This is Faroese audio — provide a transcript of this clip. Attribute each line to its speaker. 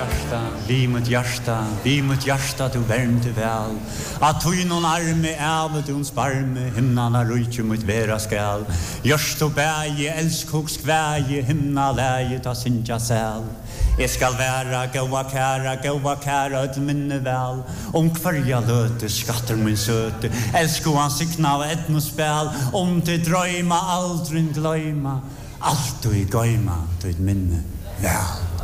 Speaker 1: vi mot hjärsta du värmte väl. Att tog någon arme av du sparme, himnarna rujtje mot vera skall. Görst och bäge, älskoks kväge, himna läge ta sinja säl. Jag skall vara goa kära, ett minne väl. Om kvarja löte, skatter min söte, älsko han sikna av etnospel. Om till dröjma, aldrig glöjma, allt du i göjma, du ett minne väl.